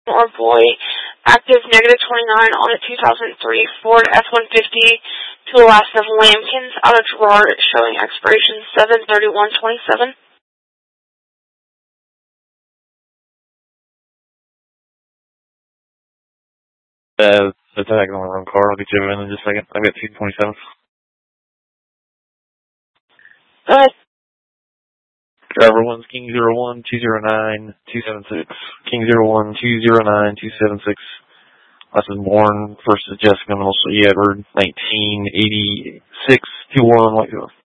or boy, active -29 on a 2003 Ford F-150 to the last of Lambkins out of Gerard, showing expiration 7/31/27. That's on the wrong car. I'll get you in just a second. I've got 227. Go ahead. Driver 1's King 01-209-276. King 01-209-276. Last is Bourne. First is Jessica Middle E. Edward, 1986-21 Whiteville.